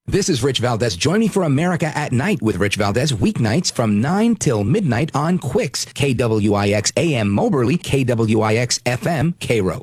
This is Rich Valdez. Join me for America at Night with Rich Valdez weeknights from 9 till midnight on Quicks, KWIX AM Moberly, KWIX FM Cairo.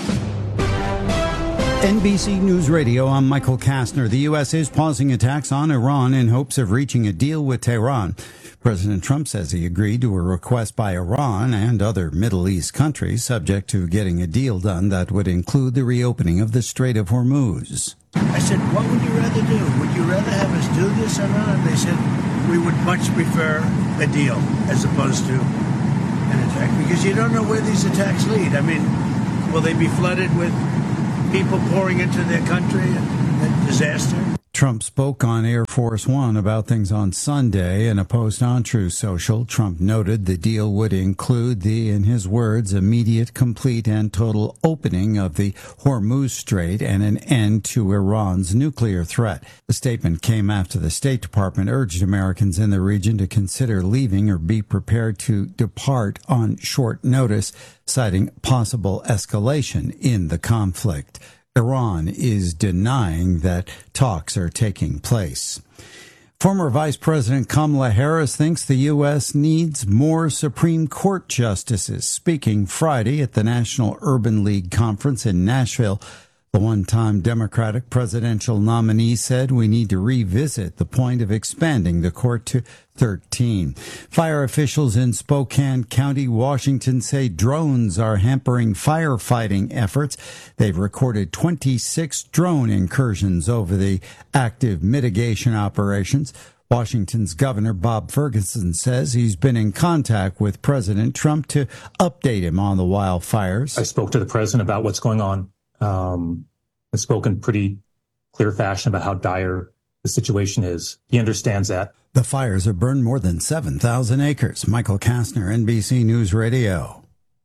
NBC News Radio, I'm Michael Kastner. The U.S. is pausing attacks on Iran in hopes of reaching a deal with Tehran. President Trump says he agreed to a request by Iran and other Middle East countries subject to getting a deal done that would include the reopening of the Strait of Hormuz. I said, what would you rather do? Would you rather have us do this or not? They said, we would much prefer a deal as opposed to an attack, because you don't know where these attacks lead. I mean, will they be flooded with people pouring into their country and disaster? Trump spoke on Air Force One about things on Sunday. In a post on Truth Social, Trump noted the deal would include the, in his words, immediate, complete, and total opening of the Hormuz Strait and an end to Iran's nuclear threat. The statement came after the State Department urged Americans in the region to consider leaving or be prepared to depart on short notice, citing possible escalation in the conflict. Iran is denying that talks are taking place. Former Vice President Kamala Harris thinks the U.S. needs more Supreme Court justices. Speaking Friday at the National Urban League Conference in Nashville, the one-time Democratic presidential nominee said we need to revisit the point of expanding the court to 13. Fire officials in Spokane County, Washington say drones are hampering firefighting efforts. They've recorded 26 drone incursions over the active mitigation operations. Washington's Governor Bob Ferguson says he's been in contact with President Trump to update him on the wildfires. I spoke to the president about what's going on. I've spoken pretty clear fashion about how dire the situation is. He understands that. The fires have burned more than 7,000 acres. Michael Kastner, NBC News Radio.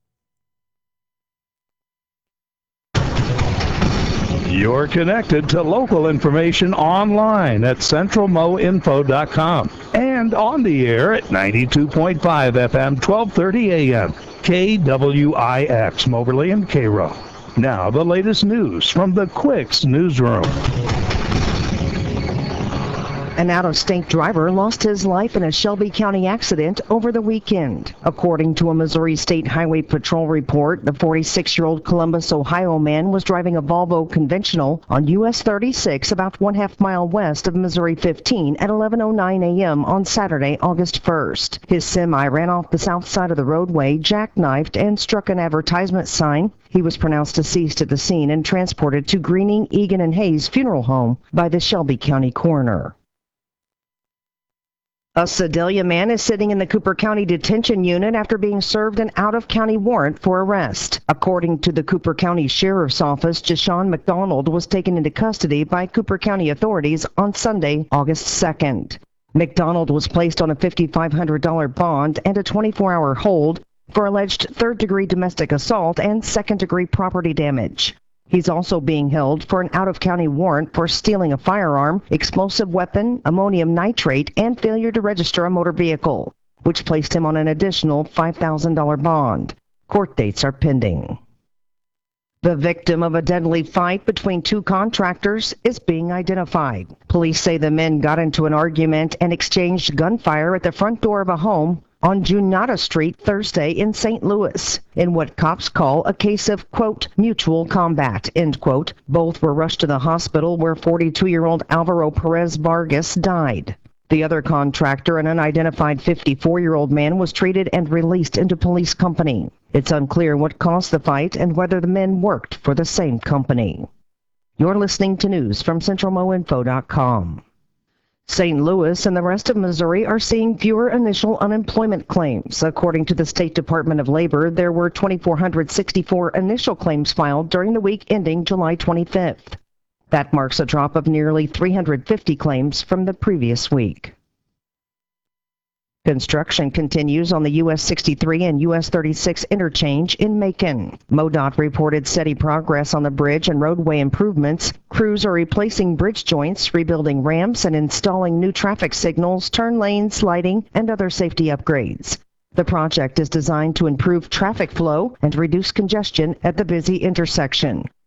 You're connected to local information online at centralmoinfo.com and on the air at 92.5 FM, 1230 AM, KWIX, Moberly and Cairo. Now, the latest news from the Quicks newsroom. An out-of-state driver lost his life in a Shelby County accident over the weekend. According to a Missouri State Highway Patrol report, the 46-year-old Columbus, Ohio man was driving a Volvo conventional on US 36 about 1/2 mile west of Missouri 15 at 11:09 a.m. on Saturday, August 1st. His semi ran off the south side of the roadway, jackknifed, and struck an advertisement sign. He was pronounced deceased at the scene and transported to Greening, Egan, and Hayes Funeral Home by the Shelby County coroner. A Sedalia man is sitting in the Cooper County Detention Unit after being served an out-of-county warrant for arrest. According to the Cooper County Sheriff's Office, Jashawn McDonald was taken into custody by Cooper County authorities on Sunday, August 2nd. McDonald was placed on a $5,500 bond and a 24-hour hold for alleged third-degree domestic assault and second-degree property damage. He's also being held for an out-of-county warrant for stealing a firearm, explosive weapon, ammonium nitrate, and failure to register a motor vehicle, which placed him on an additional $5,000 bond. Court dates are pending. The victim of a deadly fight between two contractors is being identified. Police say the men got into an argument and exchanged gunfire at the front door of a home on Junata Street Thursday in St. Louis, in what cops call a case of, quote, mutual combat, end quote. Both were rushed to the hospital where 42-year-old Alvaro Perez Vargas died. The other contractor, an unidentified 54-year-old man, was treated and released into police company. It's unclear what caused the fight and whether the men worked for the same company. You're listening to news from CentralMoInfo.com. St. Louis and the rest of Missouri are seeing fewer initial unemployment claims. According to the State Department of Labor, there were 2,464 initial claims filed during the week ending July 25th. That marks a drop of nearly 350 claims from the previous week. Construction continues on the US 63 and US 36 interchange in Macon. MoDOT reported steady progress on the bridge and roadway improvements. Crews are replacing bridge joints, rebuilding ramps, and installing new traffic signals, turn lanes, lighting, and other safety upgrades. The project is designed to improve traffic flow and reduce congestion at the busy intersection.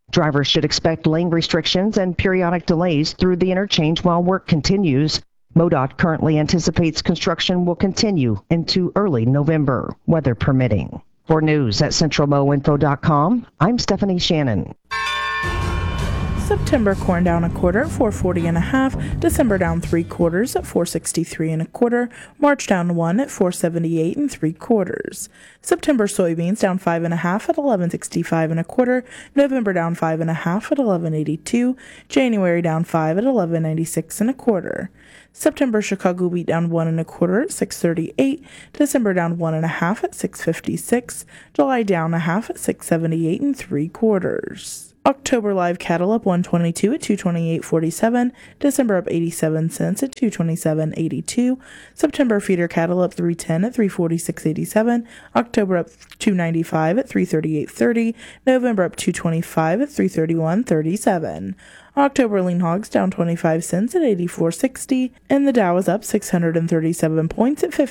Drivers should expect lane restrictions and periodic delays through the interchange while work continues. MoDOT currently anticipates construction will continue into early November, weather permitting. For news at centralmoinfo.com, I'm Stephanie Shannon. September corn down a quarter at 440 and a half, December down 3/4 at 463 and a quarter, March down 1 at 478 and 3/4. September soybeans down 5 and a half at 1165 and a quarter, November down 5 and a half at 1182, January down 5 at 1196 and a quarter. September Chicago wheat down 1 and a quarter at 638, December down 1 and a half at 656, July down a half at 678 and 3/4. October live cattle up 122 at 228.47, December up 87 cents at 227.82, September feeder cattle up 310 at 346.87, October up 295 at 338.30, November up 225 at 331.37. October lean hogs down 25 cents at 84.60, and the Dow is up 637 points at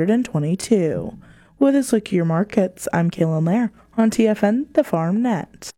53,122. With this look at your markets, I'm Kaylin Lair on TFN, the Farm Net.